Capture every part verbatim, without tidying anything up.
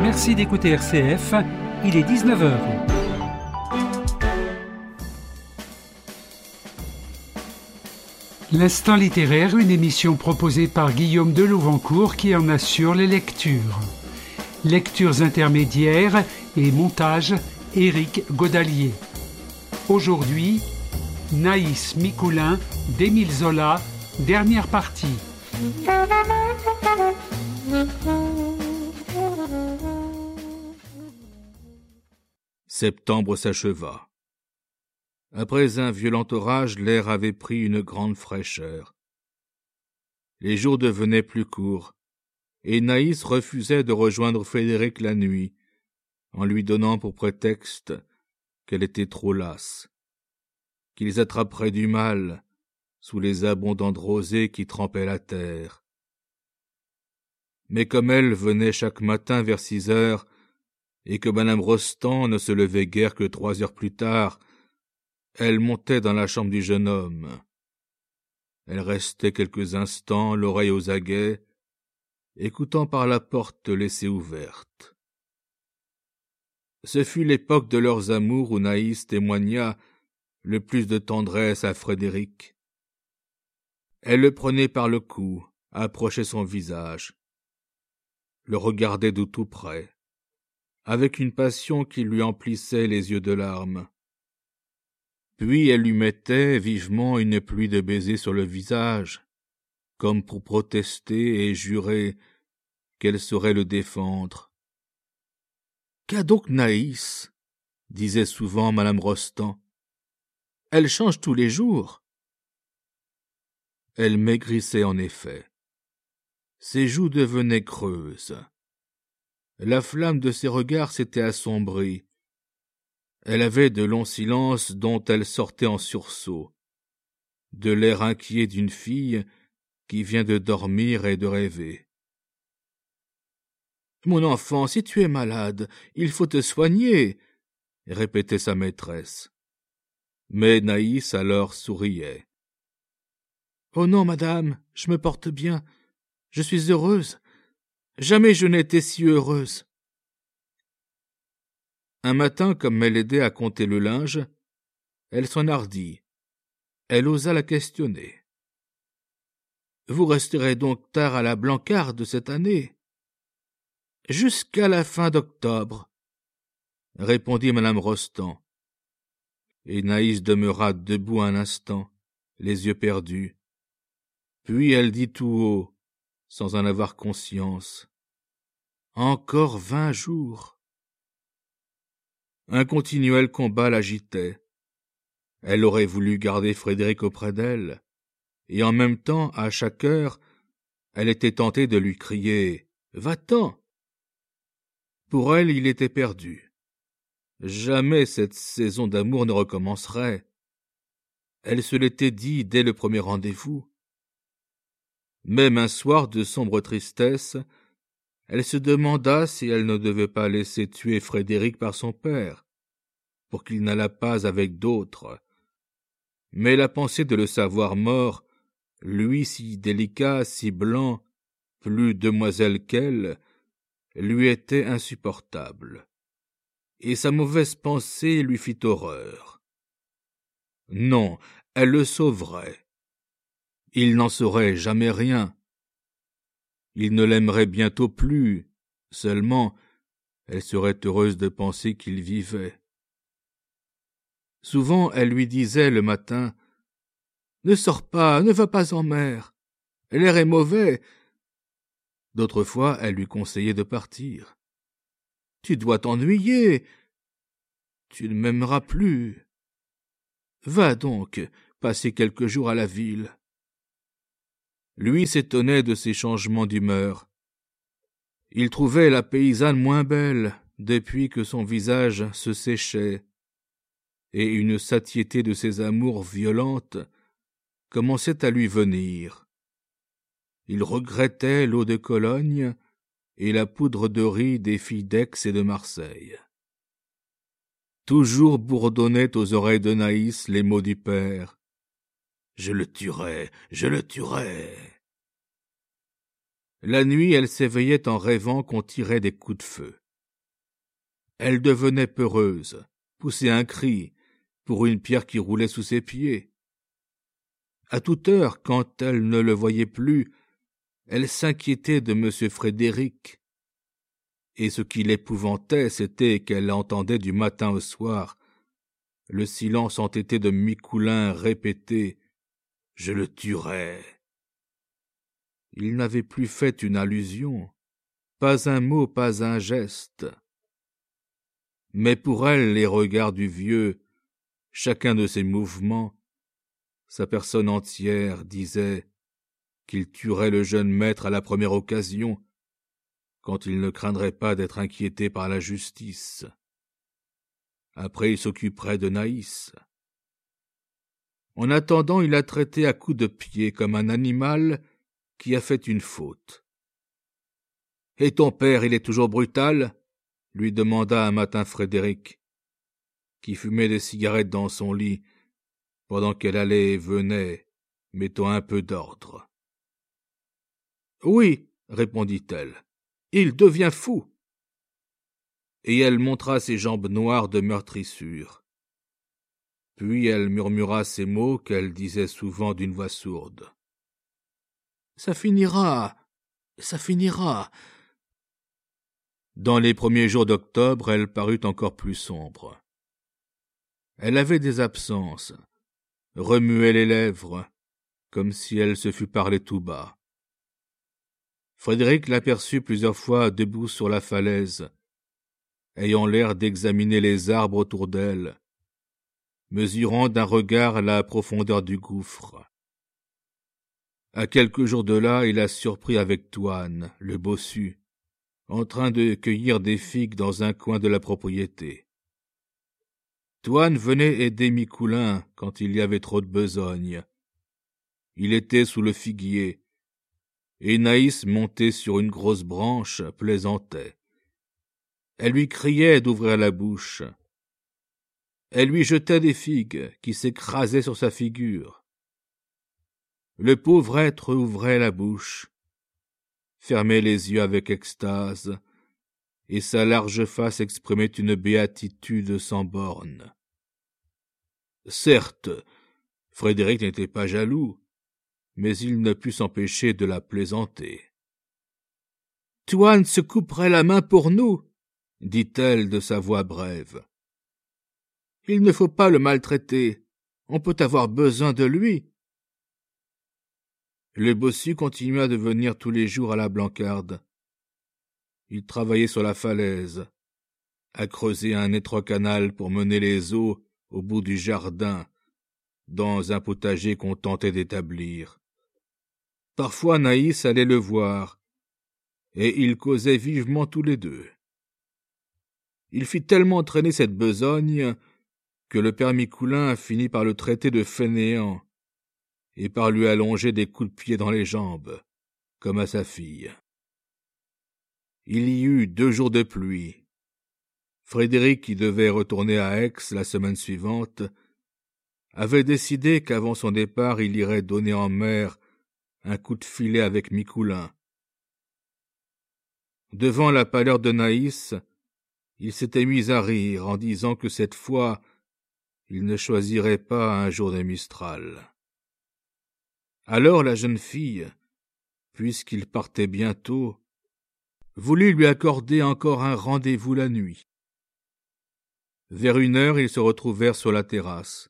Merci d'écouter R C F, il est dix-neuf heures. L'Instant littéraire, une émission proposée par Guillaume de Louvencourt qui en assure les lectures. Lectures intermédiaires et montage, Éric Godalier. Aujourd'hui, Naïs Micoulin d'Émile Zola, dernière partie. Septembre s'acheva. Après un violent orage, l'air avait pris une grande fraîcheur. Les jours devenaient plus courts, et Naïs refusait de rejoindre Frédéric la nuit, en lui donnant pour prétexte qu'elle était trop lasse, qu'ils attraperaient du mal sous les abondantes rosées qui trempaient la terre. Mais comme elle venait chaque matin vers six heures, et que madame Rostand ne se levait guère que trois heures plus tard, elle montait dans la chambre du jeune homme. Elle restait quelques instants, l'oreille aux aguets, écoutant par la porte laissée ouverte. Ce fut l'époque de leurs amours où Naïs témoigna le plus de tendresse à Frédéric. Elle le prenait par le cou, approchait son visage, le regardait de tout près, avec une passion qui lui emplissait les yeux de larmes. Puis elle lui mettait vivement une pluie de baisers sur le visage, comme pour protester et jurer qu'elle saurait le défendre. « Qu'a donc Naïs ?» disait souvent madame Rostand. « Elle change tous les jours. » Elle maigrissait en effet. Ses joues devenaient creuses. La flamme de ses regards s'était assombrie. Elle avait de longs silences dont elle sortait en sursaut, de l'air inquiet d'une fille qui vient de dormir et de rêver. « Mon enfant, si tu es malade, il faut te soigner !» répétait sa maîtresse. Mais Naïs alors souriait. « Oh non, madame, je me porte bien. Je suis heureuse. Jamais je n'étais si heureuse. » Un matin, comme elle aidait à compter le linge, elle s'enhardit. Elle osa la questionner. « Vous resterez donc tard à la Blancarde cette année ?»« Jusqu'à la fin d'octobre, » répondit madame Rostand. Et Naïs demeura debout un instant, les yeux perdus. Puis elle dit tout haut, sans en avoir conscience. « Encore vingt jours !» Un continuel combat l'agitait. Elle aurait voulu garder Frédéric auprès d'elle, et en même temps, à chaque heure, elle était tentée de lui crier « Va-t'en !» Pour elle, il était perdu. Jamais cette saison d'amour ne recommencerait. Elle se l'était dit dès le premier rendez-vous. Même un soir de sombre tristesse, elle se demanda si elle ne devait pas laisser tuer Frédéric par son père, pour qu'il n'allât pas avec d'autres. Mais la pensée de le savoir mort, lui si délicat, si blanc, plus demoiselle qu'elle, lui était insupportable, et sa mauvaise pensée lui fit horreur. Non, elle le sauverait. Il n'en saurait jamais rien. Il ne l'aimerait bientôt plus, seulement elle serait heureuse de penser qu'il vivait. Souvent elle lui disait le matin « Ne sors pas, ne va pas en mer, l'air est mauvais. » D'autres fois elle lui conseillait de partir. « Tu dois t'ennuyer, tu ne m'aimeras plus. Va donc passer quelques jours à la ville. » Lui s'étonnait de ces changements d'humeur. Il trouvait la paysanne moins belle depuis que son visage se séchait, et une satiété de ses amours violentes commençait à lui venir. Il regrettait l'eau de Cologne et la poudre de riz des filles d'Aix et de Marseille. Toujours bourdonnaient aux oreilles de Naïs les mots du père. « Je le tuerai, je le tuerai !» La nuit, elle s'éveillait en rêvant qu'on tirait des coups de feu. Elle devenait peureuse, poussait un cri pour une pierre qui roulait sous ses pieds. À toute heure, quand elle ne le voyait plus, elle s'inquiétait de M. Frédéric. Et ce qui l'épouvantait, c'était qu'elle entendait du matin au soir le silence entêté de Micoulin répéter « Je le tuerai ». Il n'avait plus fait une allusion, pas un mot, pas un geste. Mais pour elle, les regards du vieux, chacun de ses mouvements, sa personne entière disait qu'il tuerait le jeune maître à la première occasion, quand il ne craindrait pas d'être inquiété par la justice. Après, il s'occuperait de Naïs. En attendant, il la traitait à coups de pied comme un animal qui a fait une faute. « Et ton père, il est toujours brutal ?» lui demanda un matin Frédéric, qui fumait des cigarettes dans son lit, pendant qu'elle allait et venait, mettant un peu d'ordre. « Oui, » répondit-elle, « il devient fou. » Et elle montra ses jambes noires de meurtrissure. Puis elle murmura ces mots qu'elle disait souvent d'une voix sourde. « Ça finira, ça finira. » Dans les premiers jours d'octobre, elle parut encore plus sombre. Elle avait des absences, remuait les lèvres, comme si elle se fût parlé tout bas. Frédéric l'aperçut plusieurs fois debout sur la falaise, ayant l'air d'examiner les arbres autour d'elle, mesurant d'un regard la profondeur du gouffre. À quelques jours de là, il la surprit avec Toine, le bossu, en train de cueillir des figues dans un coin de la propriété. Toine venait aider Micoulin quand il y avait trop de besogne. Il était sous le figuier, et Naïs, montée sur une grosse branche, plaisantait. Elle lui criait d'ouvrir la bouche. Elle lui jetait des figues qui s'écrasaient sur sa figure. Le pauvre être ouvrait la bouche, fermait les yeux avec extase, et sa large face exprimait une béatitude sans bornes. Certes, Frédéric n'était pas jaloux, mais il ne put s'empêcher de la plaisanter. « Toine se couperait la main pour nous, » dit-elle de sa voix brève. « Il ne faut pas le maltraiter, on peut avoir besoin de lui. » Le bossu continua de venir tous les jours à la Blancarde. Il travaillait sur la falaise, à creuser un étroit canal pour mener les eaux au bout du jardin, dans un potager qu'on tentait d'établir. Parfois Naïs allait le voir, et ils causaient vivement tous les deux. Il fit tellement traîner cette besogne que le père Micoulin finit par le traiter de fainéant et par lui allonger des coups de pied dans les jambes, comme à sa fille. Il y eut deux jours de pluie. Frédéric, qui devait retourner à Aix la semaine suivante, avait décidé qu'avant son départ il irait donner en mer un coup de filet avec Micoulin. Devant la pâleur de Naïs, il s'était mis à rire en disant que cette fois il ne choisirait pas un jour de Mistral. Alors la jeune fille, puisqu'il partait bientôt, voulut lui accorder encore un rendez-vous la nuit. Vers une heure, ils se retrouvèrent sur la terrasse.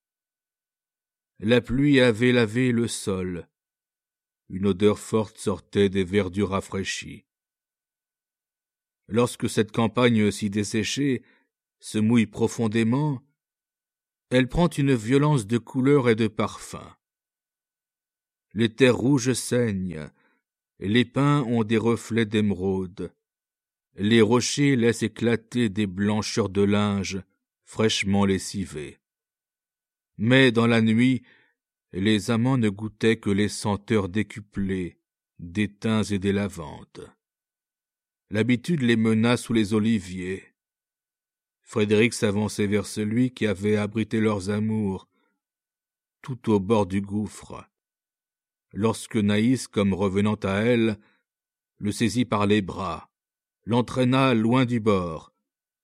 La pluie avait lavé le sol. Une odeur forte sortait des verdures rafraîchies. Lorsque cette campagne si desséchée se mouille profondément, elle prend une violence de couleur et de parfum. Les terres rouges saignent, les pins ont des reflets d'émeraude, les rochers laissent éclater des blancheurs de linge fraîchement lessivés. Mais dans la nuit, les amants ne goûtaient que les senteurs décuplées des thym et des lavandes. L'habitude les mena sous les oliviers. Frédéric s'avançait vers celui qui avait abrité leurs amours, tout au bord du gouffre, lorsque Naïs, comme revenant à elle, le saisit par les bras, l'entraîna loin du bord,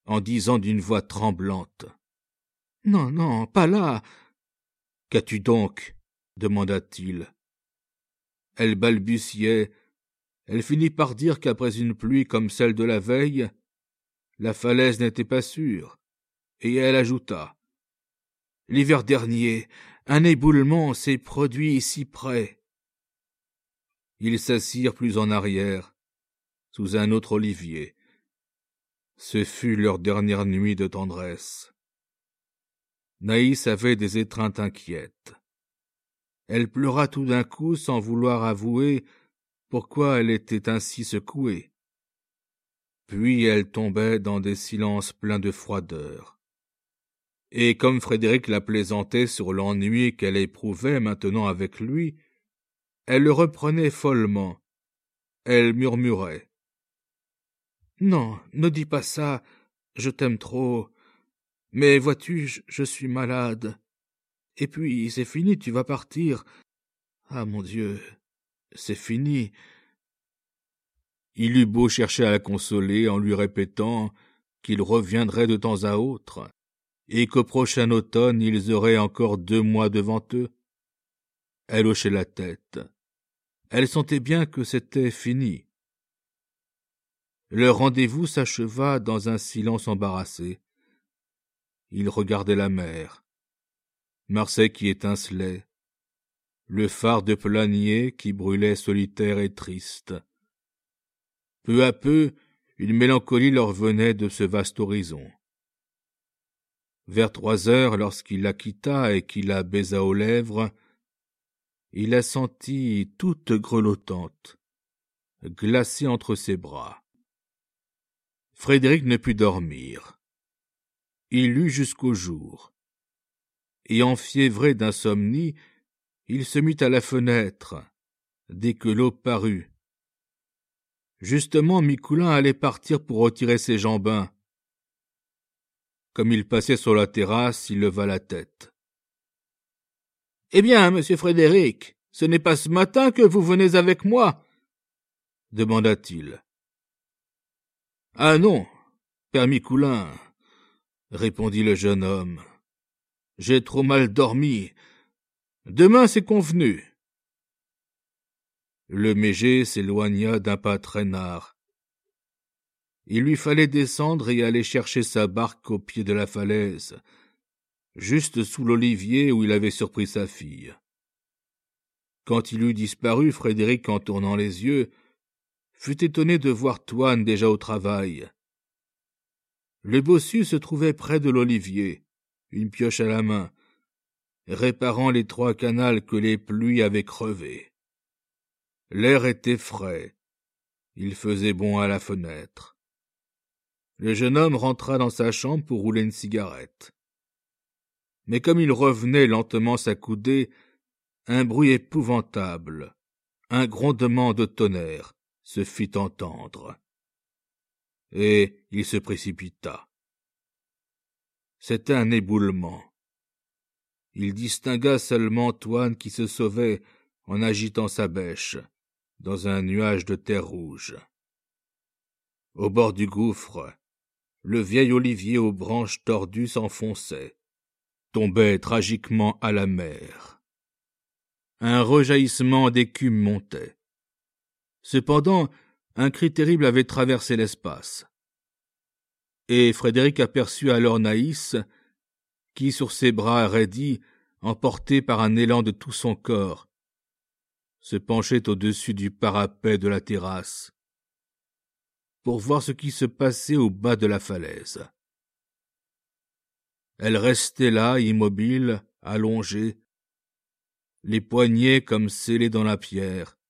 en disant d'une voix tremblante. « Non, non, pas là. »« Qu'as-tu donc ?» demanda-t-il. Elle balbutiait. Elle finit par dire qu'après une pluie comme celle de la veille, la falaise n'était pas sûre, et elle ajouta. « L'hiver dernier, un éboulement s'est produit ici près. » Ils s'assirent plus en arrière, sous un autre olivier. Ce fut leur dernière nuit de tendresse. Naïs avait des étreintes inquiètes. Elle pleura tout d'un coup sans vouloir avouer pourquoi elle était ainsi secouée. Puis elle tombait dans des silences pleins de froideur. Et comme Frédéric la plaisantait sur l'ennui qu'elle éprouvait maintenant avec lui, elle le reprenait follement. Elle murmurait. « Non, ne dis pas ça, je t'aime trop. Mais vois-tu, je, je suis malade. Et puis, c'est fini, tu vas partir. Ah, mon Dieu, c'est fini. » Il eut beau chercher à la consoler en lui répétant qu'il reviendrait de temps à autre, et qu'au prochain automne ils auraient encore deux mois devant eux. Elle hochait la tête. Elle sentait bien que c'était fini. Leur rendez-vous s'acheva dans un silence embarrassé. Ils regardaient la mer, Marseille qui étincelait, le phare de Planier qui brûlait solitaire et triste. Peu à peu, une mélancolie leur venait de ce vaste horizon. Vers trois heures, lorsqu'il la quitta et qu'il la baisa aux lèvres, il la sentit toute grelottante, glacée entre ses bras. Frédéric ne put dormir. Il lut jusqu'au jour. Et enfiévré d'insomnie, il se mit à la fenêtre, dès que l'eau parut. Justement, Micoulin allait partir pour retirer ses jambins. Comme il passait sur la terrasse, il leva la tête. « Eh bien, monsieur Frédéric, ce n'est pas ce matin que vous venez avec moi ?» demanda-t-il. « Ah non, père Micoulin, » répondit le jeune homme. « J'ai trop mal dormi. Demain, c'est convenu. » Le méger s'éloigna d'un pas traînard. Il lui fallait descendre et aller chercher sa barque au pied de la falaise, juste sous l'olivier où il avait surpris sa fille. Quand il eut disparu, Frédéric, en tournant les yeux, fut étonné de voir Toine déjà au travail. Le bossu se trouvait près de l'olivier, une pioche à la main, réparant les trois canals que les pluies avaient crevés. L'air était frais, il faisait bon à la fenêtre. Le jeune homme rentra dans sa chambre pour rouler une cigarette. Mais comme il revenait lentement s'accouder, un bruit épouvantable, un grondement de tonnerre, se fit entendre. Et il se précipita. C'était un éboulement. Il distingua seulement Toine qui se sauvait en agitant sa bêche, dans un nuage de terre rouge. Au bord du gouffre, le vieil olivier aux branches tordues s'enfonçait, tombait tragiquement à la mer. Un rejaillissement d'écume montait. Cependant, un cri terrible avait traversé l'espace. Et Frédéric aperçut alors Naïs, qui, sur ses bras raidis, emportée par un élan de tout son corps, se penchait au-dessus du parapet de la terrasse, pour voir ce qui se passait au bas de la falaise. Elle restait là, immobile, allongée, les poignets comme scellés dans la pierre,